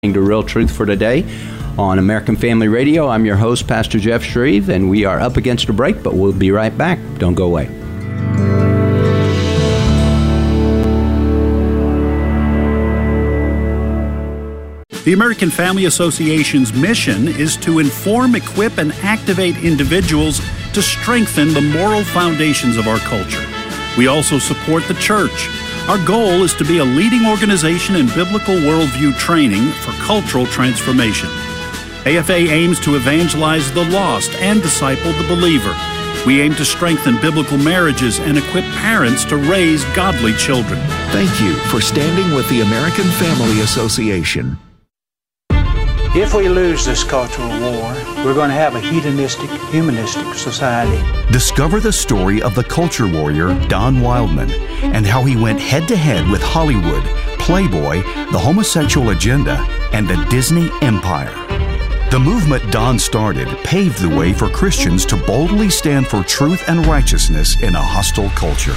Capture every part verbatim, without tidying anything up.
To Real Truth for Today on American Family Radio. I'm your host, Pastor Jeff Shreve, and we are up against a break, but we'll be right back. Don't go away. The American Family Association's mission is to inform, equip, and activate individuals to strengthen the moral foundations of our culture. We also support the church. Our goal is to be a leading organization in biblical worldview training for cultural transformation. A F A aims to evangelize the lost and disciple the believer. We aim to strengthen biblical marriages and equip parents to raise godly children. Thank you for standing with the American Family Association. If we lose this cultural war, we're going to have a hedonistic, humanistic society. Discover the story of the culture warrior Don Wildman and how he went head-to-head with Hollywood, Playboy, the homosexual agenda, and the Disney Empire. The movement Don started paved the way for Christians to boldly stand for truth and righteousness in a hostile culture.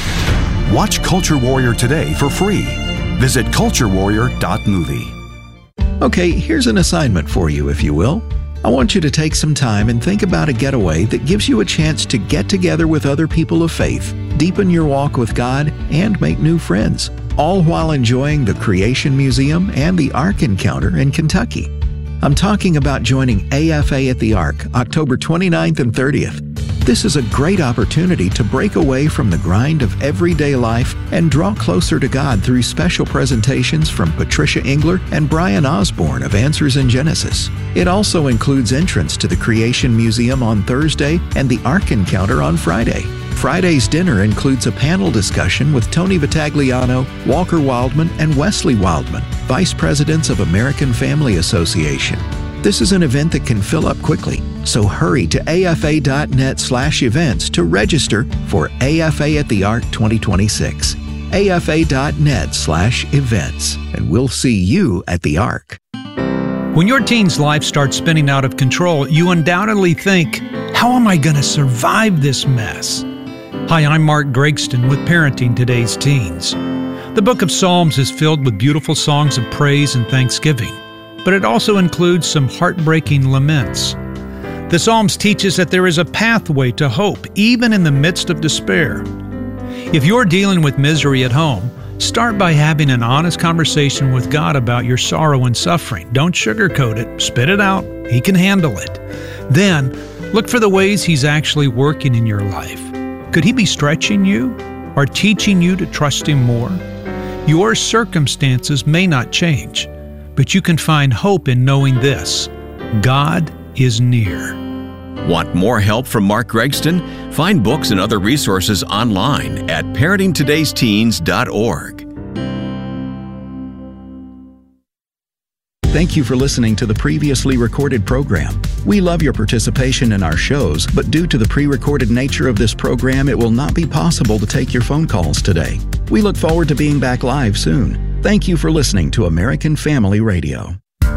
Watch Culture Warrior today for free. Visit culture warrior dot movie. Okay, here's an assignment for you, if you will. I want you to take some time and think about a getaway that gives you a chance to get together with other people of faith, deepen your walk with God, and make new friends, all while enjoying the Creation Museum and the Ark Encounter in Kentucky. I'm talking about joining A F A at the Ark, October twenty-ninth and thirtieth. This is a great opportunity to break away from the grind of everyday life and draw closer to God through special presentations from Patricia Engler and Brian Osborne of Answers in Genesis. It also includes entrance to the Creation Museum on Thursday and the Ark Encounter on Friday. Friday's dinner includes a panel discussion with Tony Vitagliano, Walker Wildman, and Wesley Wildman, Vice Presidents of American Family Association. This is an event that can fill up quickly, so hurry to afa.net slash events to register for A F A at the Ark twenty twenty-six. afa.net slash events, and we'll see you at the Ark. When your teen's life starts spinning out of control, you undoubtedly think, how am I going to survive this mess? Hi, I'm Mark Gregston with Parenting Today's Teens. The book of Psalms is filled with beautiful songs of praise and thanksgiving, but it also includes some heartbreaking laments. The Psalms teach us that there is a pathway to hope, even in the midst of despair. If you're dealing with misery at home, start by having an honest conversation with God about your sorrow and suffering. Don't sugarcoat it. Spit it out. He can handle it. Then, look for the ways He's actually working in your life. Could He be stretching you or teaching you to trust Him more? Your circumstances may not change, but you can find hope in knowing this: God is near. Want more help from Mark Gregston? Find books and other resources online at parenting todays teens dot org. Thank you for listening to the previously recorded program. We love your participation in our shows, but due to the pre-recorded nature of this program, it will not be possible to take your phone calls today. We look forward to being back live soon. Thank you for listening to American Family Radio.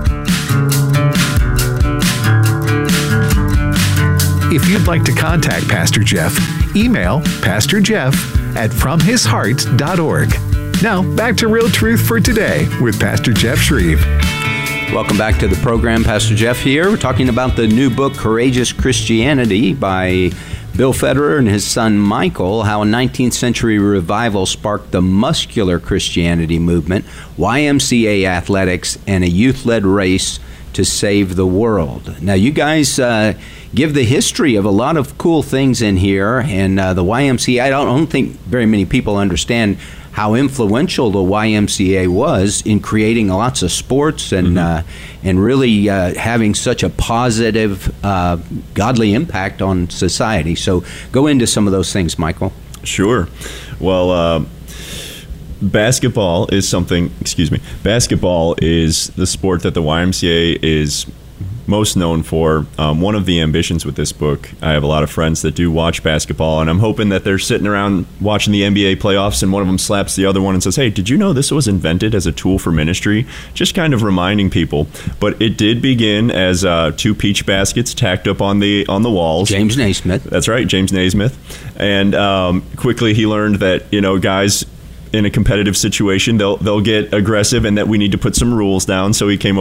If you'd like to contact Pastor Jeff, email pastor jeff at from his heart dot org. Now, back to Real Truth for Today with Pastor Jeff Shreve. Welcome back to the program. Pastor Jeff here. We're talking about the new book, Courageous Christianity, by Bill Federer and his son Michael, how a nineteenth century revival sparked the muscular Christianity movement, Y M C A athletics, and a youth-led race to save the world. Now, you guys uh, give the history of a lot of cool things in here, and uh, the Y M C A, I don't, I don't think very many people understand how influential the Y M C A was in creating lots of sports and mm-hmm. uh, and really uh, having such a positive, uh, godly impact on society. So go into some of those things, Michael. Sure. Well, uh, basketball is something, excuse me, basketball is the sport that the Y M C A is most known for. Um, one of the ambitions with this book, I have a lot of friends that do watch basketball, and I'm hoping that they're sitting around watching the N B A playoffs and one of them slaps the other one and says, hey, did you know this was invented as a tool for ministry? Just kind of reminding people. But it did begin as uh, two peach baskets tacked up on the on the walls. James Naismith. That's right, James Naismith. And um, quickly he learned that, you know, guys in a competitive situation, they'll they'll get aggressive, and that we need to put some rules down. So he came